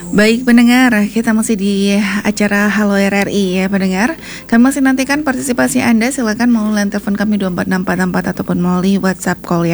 Baik pendengar, kita masih di acara Halo RRI ya pendengar. Kami masih nantikan partisipasi Anda, silakan melalui telepon kami 24644 ataupun melalui WhatsApp call ya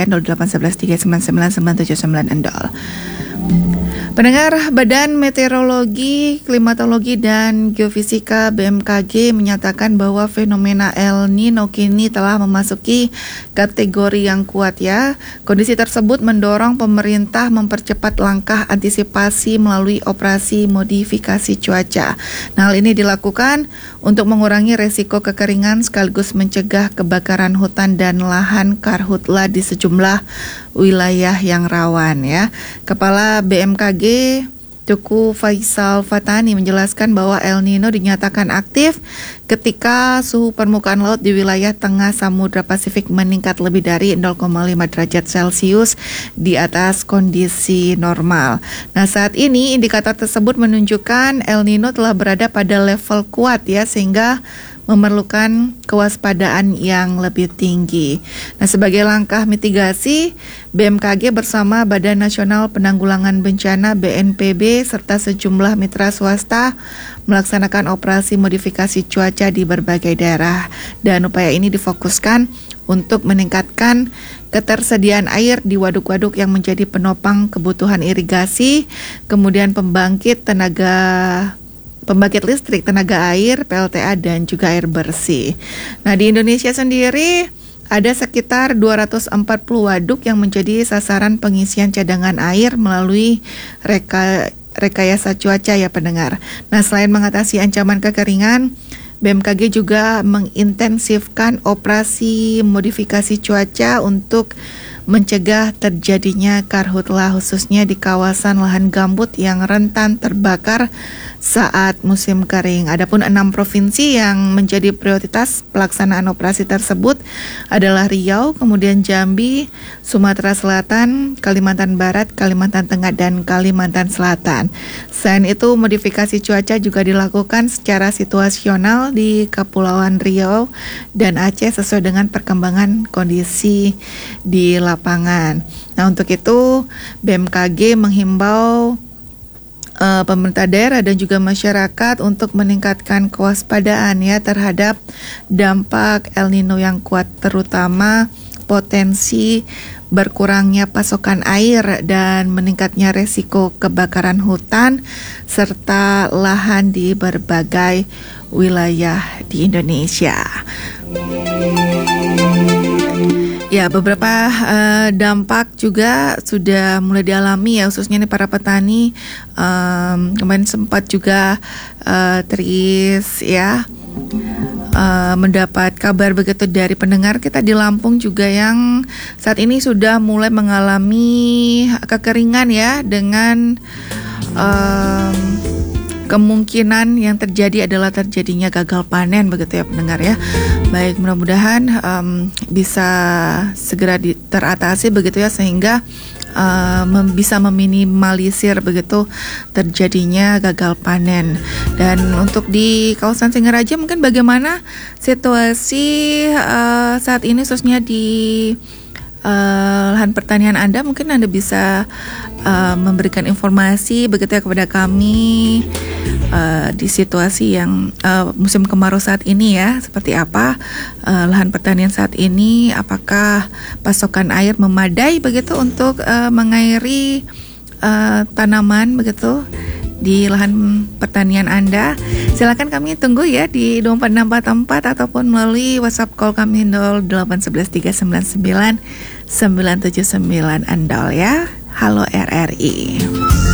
08113999796 Pendengar, Badan Meteorologi, Klimatologi dan Geofisika BMKG menyatakan bahwa fenomena El Nino kini telah memasuki kategori yang kuat ya. Kondisi tersebut mendorong pemerintah mempercepat langkah antisipasi melalui operasi modifikasi cuaca. Nah, hal ini dilakukan untuk mengurangi resiko kekeringan sekaligus mencegah kebakaran hutan dan lahan karhutla di sejumlah wilayah yang rawan ya. Kepala BMKG Tuku Faisal Fatani menjelaskan bahwa El Nino dinyatakan aktif ketika suhu permukaan laut di wilayah tengah Samudra Pasifik meningkat lebih dari 0,5 derajat Celcius di atas kondisi normal. Nah, saat ini indikator tersebut menunjukkan El Nino telah berada pada level kuat ya, sehingga memerlukan kewaspadaan yang lebih tinggi. Nah, sebagai langkah mitigasi, BMKG bersama Badan Nasional Penanggulangan Bencana BNPB serta sejumlah mitra swasta melaksanakan operasi modifikasi cuaca di berbagai daerah. Dan upaya ini difokuskan untuk meningkatkan ketersediaan air di waduk-waduk yang menjadi penopang kebutuhan irigasi, kemudian pembangkit listrik, tenaga air, PLTA, dan juga air bersih. Nah, di Indonesia sendiri ada sekitar 240 waduk yang menjadi sasaran pengisian cadangan air melalui rekayasa cuaca ya pendengar. Nah, selain mengatasi ancaman kekeringan, BMKG juga mengintensifkan operasi modifikasi cuaca untuk mencegah terjadinya karhutla khususnya di kawasan lahan gambut yang rentan terbakar saat musim kering. Adapun 6 provinsi yang menjadi prioritas pelaksanaan operasi tersebut adalah Riau, kemudian Jambi, Sumatera Selatan, Kalimantan Barat, Kalimantan Tengah, dan Kalimantan Selatan. Selain itu, modifikasi cuaca juga dilakukan secara situasional di Kepulauan Riau dan Aceh sesuai dengan perkembangan kondisi di lapangan. Nah, untuk itu BMKG menghimbau pemerintah daerah dan juga masyarakat untuk meningkatkan kewaspadaan ya terhadap dampak El Nino yang kuat, terutama potensi berkurangnya pasokan air dan meningkatnya resiko kebakaran hutan serta lahan di berbagai wilayah di Indonesia. Ya, beberapa dampak juga sudah mulai dialami ya, khususnya nih para petani. Kemarin sempat juga Tris ya mendapat kabar begitu dari pendengar kita di Lampung juga yang saat ini sudah mulai mengalami kekeringan ya, dengan kemungkinan yang terjadi adalah terjadinya gagal panen begitu ya pendengar ya. Baik, mudah-mudahan bisa segera teratasi begitu ya, sehingga bisa meminimalisir begitu terjadinya gagal panen. Dan untuk di kawasan Singaraja mungkin bagaimana situasi saat ini khususnya di lahan pertanian Anda, mungkin Anda bisa memberikan informasi begitu ya kepada kami di situasi yang musim kemarau saat ini ya, seperti apa lahan pertanian saat ini, apakah pasokan air memadai begitu untuk mengairi tanaman begitu di lahan pertanian Anda. Silakan kami tunggu ya di 24644 ataupun melalui WhatsApp call kami 08113999799 Andol ya. Halo RRI.